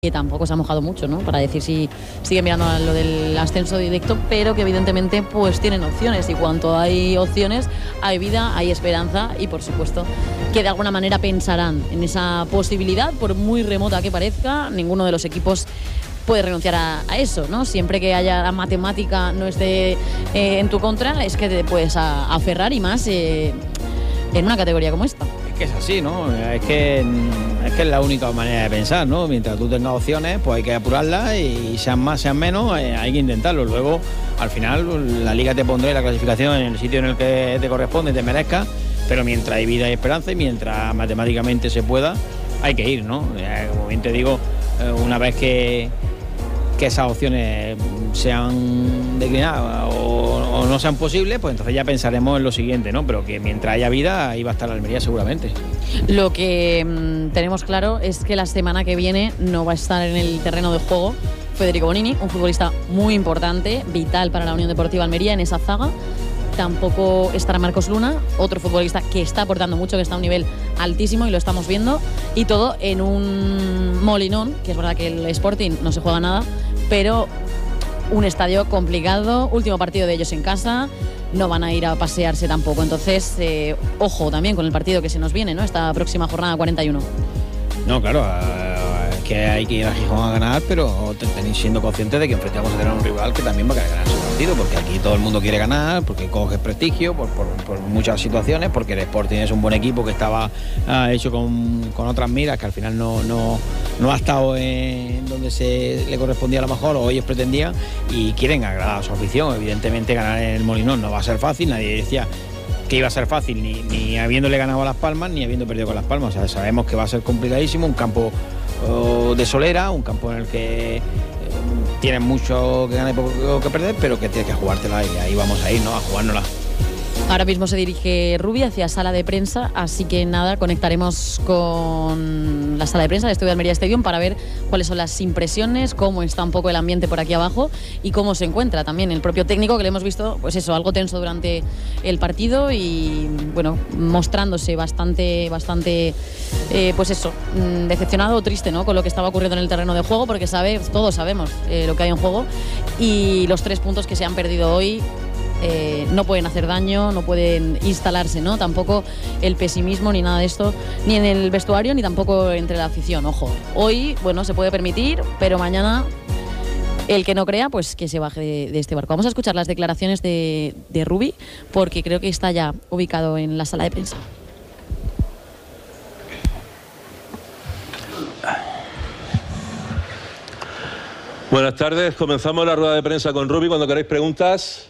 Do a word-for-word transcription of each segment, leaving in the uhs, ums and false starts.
que tampoco se ha mojado mucho, ¿no? Para decir si sigue mirando a lo del ascenso directo, pero que evidentemente pues tienen opciones, y cuanto hay opciones hay vida, hay esperanza, y por supuesto que de alguna manera pensarán en esa posibilidad, por muy remota que parezca. Ninguno de los equipos puede renunciar a, a eso, ¿no? Siempre que haya la matemática no esté eh, en tu contra, es que te puedes a, aferrar, y más eh, en una categoría como esta. Es así, ¿no? Es que, es que es la única manera de pensar, ¿no? Mientras tú tengas opciones, pues hay que apurarlas, y sean más, sean menos, eh, hay que intentarlo. Luego, al final, la Liga te pondrá la clasificación en el sitio en el que te corresponde y te merezca, pero mientras hay vida y esperanza, y mientras matemáticamente se pueda, hay que ir, ¿no? Eh, como bien te digo, eh, una vez que, que esas opciones sean declinadas o, o no sean posibles, pues entonces ya pensaremos en lo siguiente, ¿no? Pero que mientras haya vida, ahí va a estar la Almería seguramente. Lo que mmm, tenemos claro es que la semana que viene no va a estar en el terreno de juego Federico Bonini, un futbolista muy importante, vital para la Unión Deportiva Almería en esa zaga. Tampoco estará Marcos Luna, otro futbolista que está aportando mucho, que está a un nivel altísimo, y lo estamos viendo, y todo en un Molinón, que es verdad que el Sporting no se juega nada, pero un estadio complicado, último partido de ellos en casa, no van a ir a pasearse tampoco. Entonces, eh, ojo también con el partido que se nos viene, ¿no? Esta próxima jornada cuarenta y uno. No, claro, es que hay que ir a Gijón a ganar, pero tenéis siendo conscientes de que enfrente vamos a tener un rival que también va a querer ganar su partido, porque aquí todo el mundo quiere ganar, porque coge prestigio por, por, por muchas situaciones, porque el Sporting es un buen equipo que estaba uh, hecho con, con otras miras, que al final no, no, no ha estado en donde se le correspondía a lo mejor, o ellos pretendían, y quieren agradar a su afición. Evidentemente ganar en el Molinón no va a ser fácil, nadie decía que iba a ser fácil, ni, ni habiéndole ganado a Las Palmas, ni habiendo perdido con Las Palmas. O sea, sabemos que va a ser complicadísimo, un campo uh, de solera, un campo en el que eh, tienes mucho que ganar y poco que perder, pero que tienes que jugártela, y ahí vamos a ir, ¿no? A jugárnosla. Ahora mismo se dirige Rubi hacia sala de prensa, así que nada, conectaremos con la sala de prensa de Estadio Almería Stadium para ver cuáles son las impresiones, cómo está un poco el ambiente por aquí abajo y cómo se encuentra también el propio técnico, que le hemos visto, pues eso, algo tenso durante el partido y, bueno, mostrándose bastante, bastante, eh, pues eso, decepcionado o triste, ¿no? Con lo que estaba ocurriendo en el terreno de juego, porque sabe, todos sabemos eh, lo que hay en juego, y los tres puntos que se han perdido hoy Eh, no pueden hacer daño, no pueden instalarse, ¿no? Tampoco el pesimismo ni nada de esto, ni en el vestuario ni tampoco entre la afición. Ojo, hoy, bueno, se puede permitir, pero mañana el que no crea, pues que se baje de, de este barco. Vamos a escuchar las declaraciones de, de Rubi, porque creo que está ya ubicado en la sala de prensa. Buenas tardes, comenzamos la rueda de prensa con Rubi. Cuando queráis preguntas.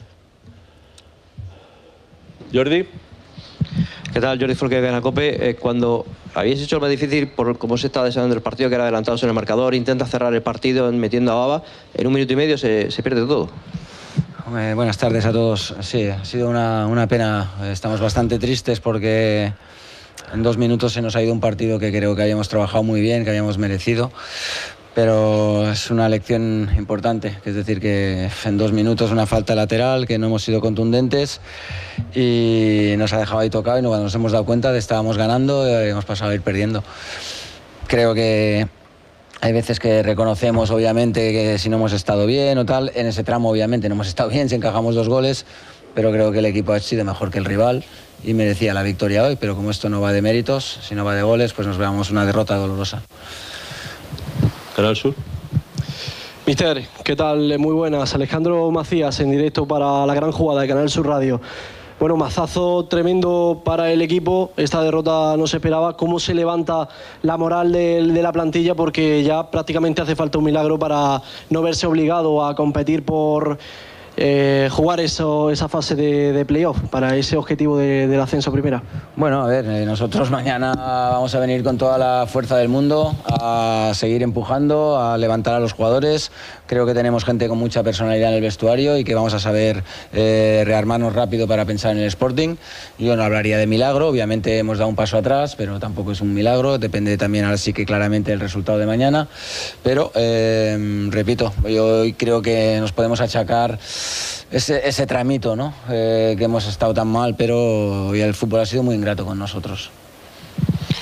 Jordi. ¿Qué tal? Jordi Folque de Cope. Eh, cuando habéis hecho lo más difícil por cómo se estaba desarrollando el partido, que era adelantados en el marcador, intenta cerrar el partido metiendo a Baba, en un minuto y medio se, se pierde todo. Eh, buenas tardes a todos. Sí, ha sido una, una pena. Estamos bastante tristes porque en dos minutos se nos ha ido un partido que creo que habíamos trabajado muy bien, que habíamos merecido. Pero es una lección importante, que es decir, que en dos minutos una falta lateral, que no hemos sido contundentes y nos ha dejado ahí tocado, y cuando nos hemos dado cuenta de que estábamos ganando, hemos pasado a ir perdiendo. Creo que hay veces que reconocemos, obviamente, que si no hemos estado bien o tal, en ese tramo obviamente no hemos estado bien, si encajamos dos goles, pero creo que el equipo ha sido mejor que el rival y merecía la victoria hoy, pero como esto no va de méritos, si no va de goles, pues nos veamos una derrota dolorosa. Canal Sur. Mister, ¿qué tal? Muy buenas. Alejandro Macías en directo para La Gran Jugada de Canal Sur Radio. Bueno, mazazo tremendo para el equipo. Esta derrota no se esperaba. ¿Cómo se levanta la moral de, de la plantilla? Porque ya prácticamente hace falta un milagro para no verse obligado a competir por eh, jugar eso, esa fase de, de playoff, para ese objetivo de, del ascenso a primera. Bueno, a ver, eh, nosotros mañana vamos a venir con toda la fuerza del mundo a seguir empujando, a levantar a los jugadores. Creo que tenemos gente con mucha personalidad en el vestuario y que vamos a saber eh, rearmarnos rápido para pensar en el Sporting. Yo no hablaría de milagro, obviamente hemos dado un paso atrás, pero tampoco es un milagro, depende también ahora sí que claramente del resultado de mañana. Pero, eh, repito, yo hoy creo que nos podemos achacar ese, ese tramito, ¿no? Eh, que hemos estado tan mal, pero hoy el fútbol ha sido muy ingrato con nosotros.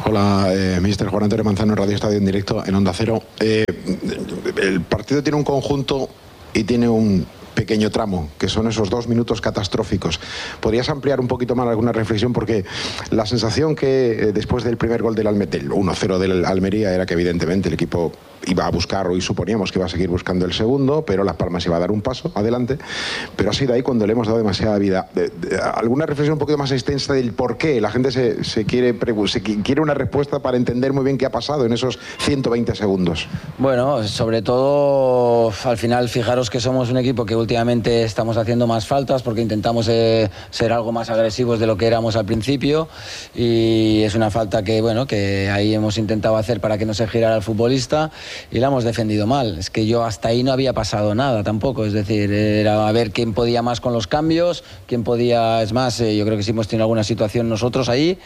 Hola, eh, mister Juan Antonio Manzano, Radio Estadio en directo en Onda Cero. Eh, el partido tiene un conjunto y tiene un pequeño tramo, que son esos dos minutos catastróficos. ¿Podrías ampliar un poquito más alguna reflexión? Porque la sensación que eh, después del primer gol del Almería, uno cero del Almería, era que evidentemente el equipo iba a buscar, y suponíamos que iba a seguir buscando el segundo, pero Las Palmas iba a dar un paso adelante, pero ha sido ahí cuando le hemos dado demasiada vida. De, de, ¿Alguna reflexión un poquito más extensa del por qué? La gente se, se, quiere, se quiere una respuesta para entender muy bien qué ha pasado en esos ciento veinte segundos. Bueno, sobre todo, al final, fijaros que somos un equipo que últimamente estamos haciendo más faltas porque intentamos eh, ser algo más agresivos de lo que éramos al principio, y es una falta que, bueno, que ahí hemos intentado hacer para que no se girara el futbolista, y la hemos defendido mal. Es que yo hasta ahí no había pasado nada tampoco, es decir, era a ver quién podía más con los cambios, quién podía, es más, eh, yo creo que sí hemos tenido alguna situación nosotros ahí,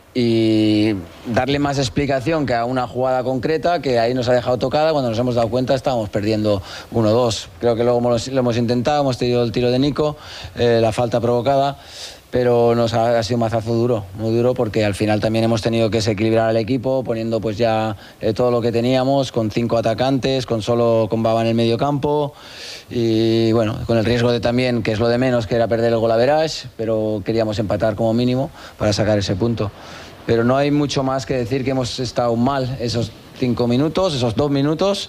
y darle más explicación que a una jugada concreta que ahí nos ha dejado tocada. Cuando nos hemos dado cuenta estábamos perdiendo uno dos. Creo que luego lo, lo hemos intentado, hemos tenido el tiro de Nico, eh, la falta provocada, pero nos ha, ha sido un mazazo duro, muy duro, porque al final también hemos tenido que desequilibrar al equipo poniendo pues ya eh, todo lo que teníamos, con cinco atacantes, con solo con Baba en el medio campo, y bueno, con el riesgo de también, que es lo de menos, que era perder el gol average, pero queríamos empatar como mínimo para sacar ese punto. Pero no hay mucho más que decir que hemos estado mal esos cinco minutos, esos dos minutos,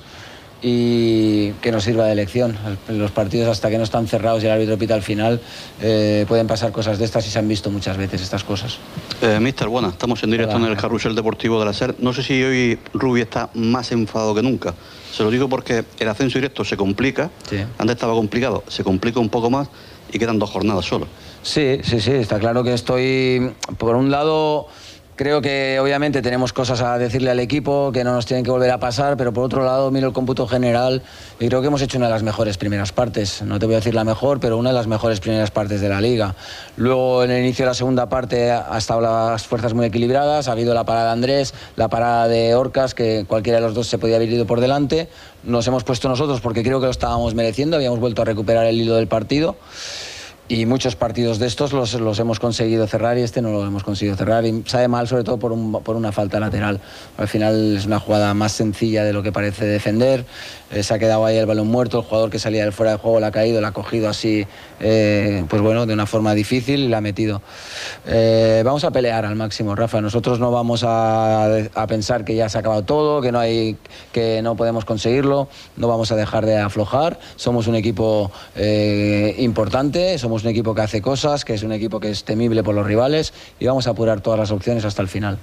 y que nos sirva de lección. Los partidos, hasta que no están cerrados y el árbitro pita al final, eh, pueden pasar cosas de estas, y se han visto muchas veces estas cosas. Eh, Mister, buenas, estamos en directo Hola. en el Carrusel Deportivo de la SER. No sé si hoy Rubi está más enfadado que nunca. Se lo digo porque el ascenso directo se complica, sí. Antes estaba complicado, se complica un poco más y quedan dos jornadas solo. Sí, sí, sí, está claro que estoy, por un lado, creo que obviamente tenemos cosas a decirle al equipo que no nos tienen que volver a pasar, pero por otro lado miro el cómputo general y creo que hemos hecho una de las mejores primeras partes. No te voy a decir la mejor, pero una de las mejores primeras partes de la liga. Luego, en el inicio de la segunda parte, ha estado las fuerzas muy equilibradas. Ha habido la parada de Andrés, la parada de Orcas, que cualquiera de los dos se podía haber ido por delante. Nos hemos puesto nosotros porque creo que lo estábamos mereciendo. Habíamos vuelto a recuperar el hilo del partido. Y muchos partidos de estos los, los hemos conseguido cerrar, y este no lo hemos conseguido cerrar, y sabe mal sobre todo por, un, por una falta lateral. Al final es una jugada más sencilla de lo que parece defender, eh, se ha quedado ahí el balón muerto, el jugador que salía del fuera de juego la ha caído, la ha cogido así, eh, pues bueno, de una forma difícil, y la ha metido. Eh, vamos a pelear al máximo, Rafa. Nosotros no vamos a, a pensar que ya se ha acabado todo, que no hay, que no podemos conseguirlo. No vamos a dejar de aflojar. Somos un equipo eh, importante, somos un equipo que hace cosas, que es un equipo que es temible por los rivales, y vamos a apurar todas las opciones hasta el final.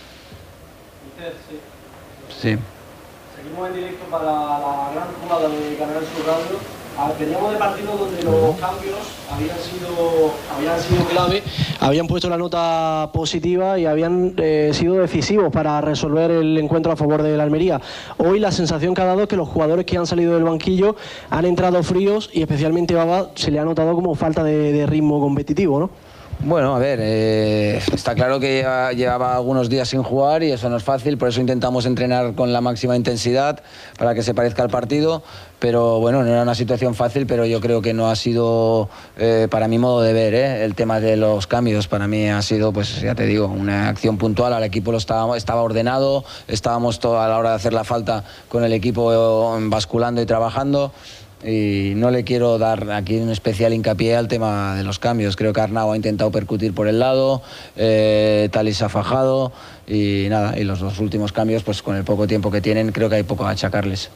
Sí. Seguimos en directo para la gran jugada de Canal Sur Radio. Veníamos de partidos donde los cambios habían sido, habían sido clave, habían puesto la nota positiva y habían eh, sido decisivos para resolver el encuentro a favor de la Almería. Hoy la sensación que ha dado es que los jugadores que han salido del banquillo han entrado fríos, y especialmente Baba se le ha notado como falta de, de ritmo competitivo, ¿no? Bueno, a ver, eh, está claro que lleva, llevaba algunos días sin jugar, y eso no es fácil, por eso intentamos entrenar con la máxima intensidad para que se parezca al partido, pero bueno, no era una situación fácil, pero yo creo que no ha sido, eh, para mi modo de ver, eh, el tema de los cambios. Para mí ha sido, pues ya te digo, una acción puntual. Al equipo lo estaba, estaba ordenado, estábamos todo a la hora de hacer la falta con el equipo basculando y trabajando. Y no le quiero dar aquí un especial hincapié al tema de los cambios. Creo que Arnau ha intentado percutir por el lado, eh, Talis ha fajado, y nada, y los dos últimos cambios, pues con el poco tiempo que tienen, creo que hay poco a achacarles.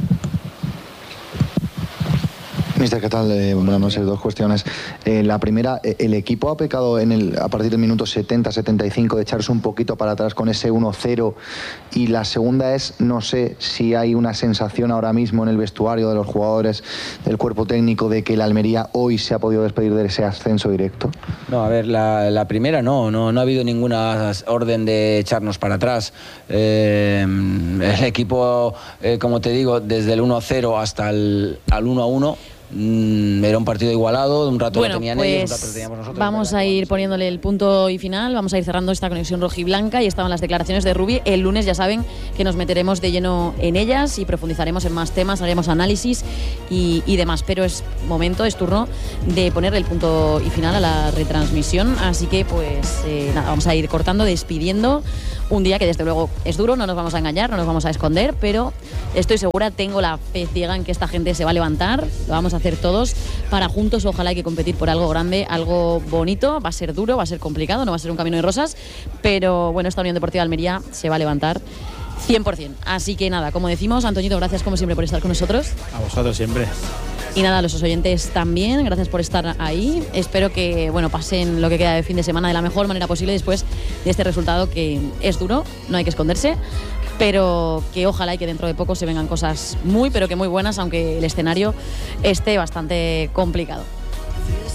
Mister, ¿qué tal? Eh, buenas noches, dos cuestiones. Eh, la primera, eh, el equipo ha pecado en el, a partir del minuto setenta, setenta y cinco de echarse un poquito para atrás con ese uno cero. Y la segunda es, no sé si hay una sensación ahora mismo en el vestuario de los jugadores, del cuerpo técnico, de que la Almería hoy se ha podido despedir de ese ascenso directo. No, a ver, la, la primera no, no, no ha habido ninguna orden de echarnos para atrás. Eh, el equipo, eh, como te digo, desde el uno cero hasta el al uno a uno, Mm, era un partido igualado, un rato bueno, lo tenían pues ellos, un rato lo teníamos nosotros. Vamos a ir poniéndole el punto y final, vamos a ir cerrando esta conexión rojiblanca y estaban las declaraciones de Rubi. El lunes ya saben que nos meteremos de lleno en ellas y profundizaremos en más temas, haremos análisis y, y demás, pero es momento, es turno de ponerle el punto y final a la retransmisión, así que pues eh, nada, vamos a ir cortando, despidiendo un día que desde luego es duro, no nos vamos a engañar, no nos vamos a esconder, pero estoy segura, tengo la fe ciega en que esta gente se va a levantar, lo vamos a hacer todos para juntos, ojalá hay que competir por algo grande, algo bonito, va a ser duro, va a ser complicado, no va a ser un camino de rosas, pero bueno, esta Unión Deportiva de Almería se va a levantar cien por ciento. Así que nada, como decimos, Antoñito, gracias como siempre por estar con nosotros. A vosotros siempre. Y nada, a los oyentes también, gracias por estar ahí. Espero que bueno pasen lo que queda de fin de semana de la mejor manera posible después de este resultado que es duro, no hay que esconderse, pero que ojalá y que dentro de poco se vengan cosas muy, pero que muy buenas, aunque el escenario esté bastante complicado.